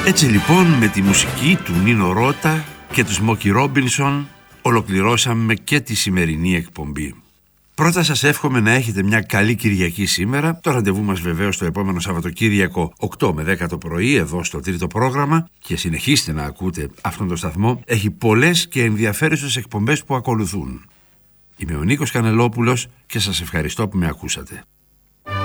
Έτσι λοιπόν με τη μουσική του Νίνο Ρώτα και του Σμόκι Ρόμπινσον ολοκληρώσαμε και τη σημερινή εκπομπή. Πρώτα σας εύχομαι να έχετε μια καλή Κυριακή σήμερα. Το ραντεβού μας βεβαίως το επόμενο Σαββατοκύριακο 8 με 10 το πρωί εδώ στο τρίτο πρόγραμμα και συνεχίστε να ακούτε αυτόν τον σταθμό. Έχει πολλές και ενδιαφέρουσες εκπομπές που ακολουθούν. Είμαι ο Νίκος Κανελόπουλος και σας ευχαριστώ που με ακούσατε.